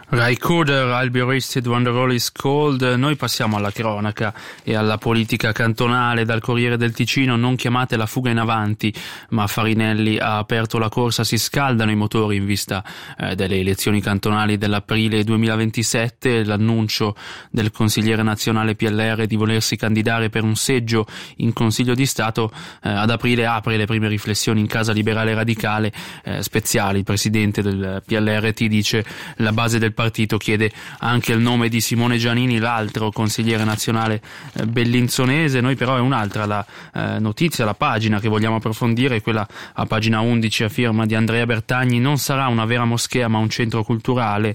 Recorder, I'll be arrested when the roll is called. Noi passiamo alla cronaca e alla politica cantonale. Dal Corriere del Ticino: non chiamate la fuga in avanti, ma Farinelli ha aperto la corsa, si scaldano i motori in vista delle elezioni cantonali dell'aprile 2027. L'annuncio del consigliere nazionale PLR di volersi candidare per un seggio in Consiglio di Stato ad aprile apre le prime riflessioni in Casa Liberale Radicale. Speziali, il presidente del PLRT dice: la base del partito chiede anche il nome di Simone Giannini, l'altro consigliere nazionale bellinzonese. Noi però è un'altra la notizia, la pagina che vogliamo approfondire, quella a pagina 11 a firma di Andrea Bertagni. Non sarà una vera moschea ma un centro culturale.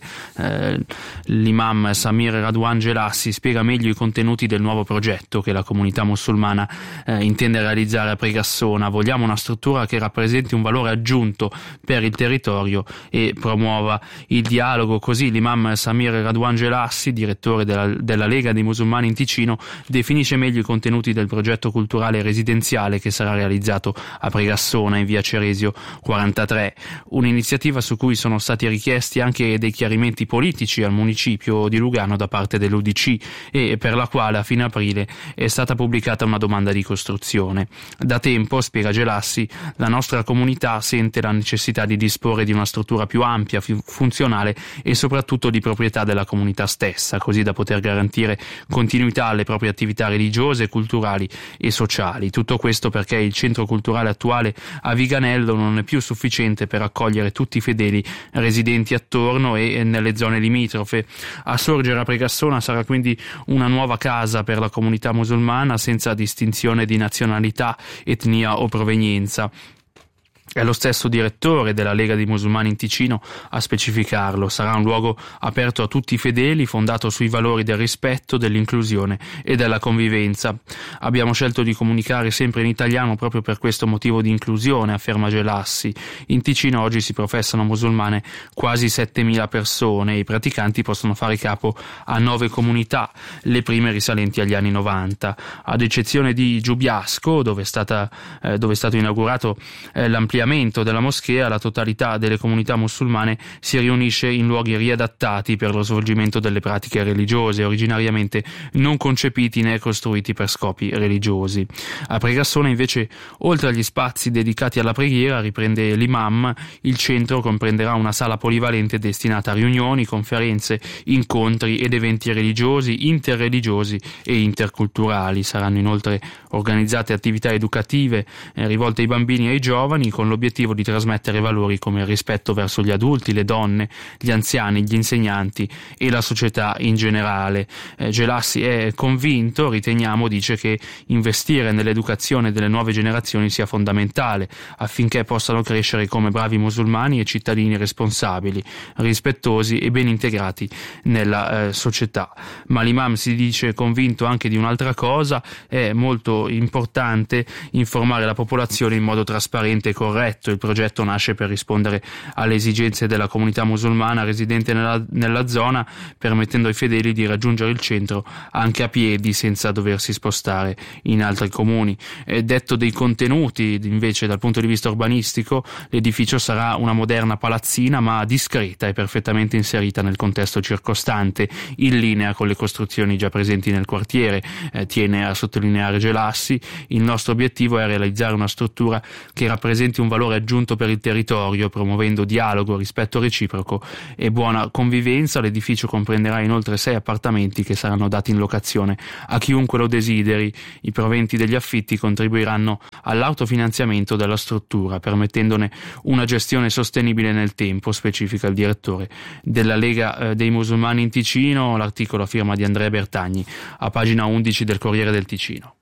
L'imam Samir Radwan Gelassi spiega meglio i contenuti del nuovo progetto che la comunità musulmana intende realizzare a Pregassona. Vogliamo una struttura che rappresenti un valore aggiunto per il territorio e promuova il dialogo. Così l'imam Samir Radwan Gelassi, direttore della Lega dei Musulmani in Ticino, definisce meglio i contenuti del progetto culturale residenziale che sarà realizzato a Pregassona in via Ceresio 43, un'iniziativa su cui sono stati richiesti anche dei chiarimenti politici al municipio di Lugano da parte dell'UDC e per la quale a fine aprile è stata pubblicata una domanda di costruzione. Da tempo, spiega Gelassi, la nostra comunità sente la necessità di disporre di una struttura più ampia, funzionale e soprattutto di proprietà della comunità stessa, così da poter garantire continuità alle proprie attività religiose, culturali e sociali. Tutto questo perché il centro culturale attuale a Viganello non è più sufficiente per accogliere tutti i fedeli residenti attorno e nelle zone limitrofe. A sorgere a Pregassona sarà quindi una nuova casa per la comunità musulmana senza distinzione di nazionalità, etnia o provenienza. È lo stesso direttore della Lega dei Musulmani in Ticino a specificarlo. Sarà un luogo aperto a tutti i fedeli, fondato sui valori del rispetto, dell'inclusione e della convivenza. Abbiamo scelto di comunicare sempre in italiano proprio per questo motivo di inclusione, afferma Gelassi. In Ticino oggi si professano musulmane quasi 7.000 persone e i praticanti possono fare capo a 9 comunità, le prime risalenti agli anni 90. Ad eccezione di Giubiasco, dove è stato inaugurato l'ampliamento della moschea, la totalità delle comunità musulmane si riunisce in luoghi riadattati per lo svolgimento delle pratiche religiose, originariamente non concepiti né costruiti per scopi religiosi. A Pregassona invece, oltre agli spazi dedicati alla preghiera, riprende l'imam, il centro comprenderà una sala polivalente destinata a riunioni, conferenze, incontri ed eventi religiosi, interreligiosi e interculturali. Saranno inoltre organizzate attività educative rivolte ai bambini e ai giovani, con l'obiettivo di trasmettere valori come il rispetto verso gli adulti, le donne, gli anziani, gli insegnanti e la società in generale. Gelassi è convinto, riteniamo, dice, che investire nell'educazione delle nuove generazioni sia fondamentale affinché possano crescere come bravi musulmani e cittadini responsabili, rispettosi e ben integrati nella società. Ma l'imam si dice convinto anche di un'altra cosa: è molto importante informare la popolazione in modo trasparente e corretto. Il progetto nasce per rispondere alle esigenze della comunità musulmana residente nella zona, permettendo ai fedeli di raggiungere il centro anche a piedi senza doversi spostare in altri comuni. Detto dei contenuti, invece, dal punto di vista urbanistico, l'edificio sarà una moderna palazzina ma discreta e perfettamente inserita nel contesto circostante, in linea con le costruzioni già presenti nel quartiere. Tiene a sottolineare Gelassi: il nostro obiettivo è realizzare una struttura che rappresenti un valore aggiunto per il territorio, promuovendo dialogo, rispetto reciproco e buona convivenza. L'edificio comprenderà inoltre 6 appartamenti che saranno dati in locazione a chiunque lo desideri. I proventi degli affitti contribuiranno all'autofinanziamento della struttura, permettendone una gestione sostenibile nel tempo, specifica il direttore della Lega dei Musulmani in Ticino. L'articolo a firma di Andrea Bertagni a pagina 11 del Corriere del Ticino.